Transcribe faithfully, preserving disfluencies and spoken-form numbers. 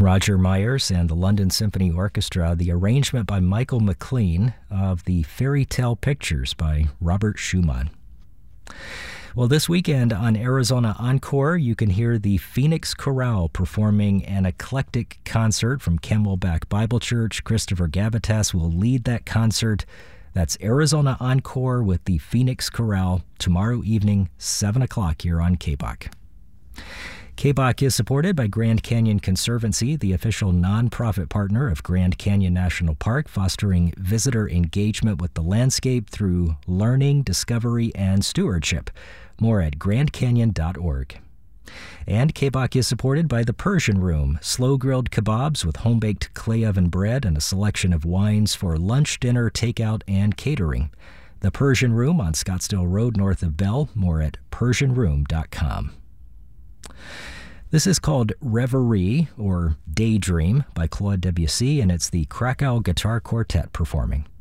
Roger Myers and the London Symphony Orchestra, the arrangement by Michael McLean of the Fairy Tale Pictures by Robert Schumann. Well, this weekend on Arizona Encore, you can hear the Phoenix Chorale performing an eclectic concert from Camelback Bible Church. Christopher Gavitas will lead that concert. That's Arizona Encore with the Phoenix Chorale tomorrow evening, seven o'clock here on K B O C. K B O C is supported by Grand Canyon Conservancy, the official nonprofit partner of Grand Canyon National Park, fostering visitor engagement with the landscape through learning, discovery, and stewardship. More at grand canyon dot org. And K B O C is supported by the Persian Room, slow-grilled kebabs with home-baked clay oven bread and a selection of wines for lunch, dinner, takeout, and catering. The Persian Room on Scottsdale Road north of Bell. More at persian room dot com. This is called Reverie, or Daydream, by Claude Debussy, and it's the Krakow Guitar Quartet performing.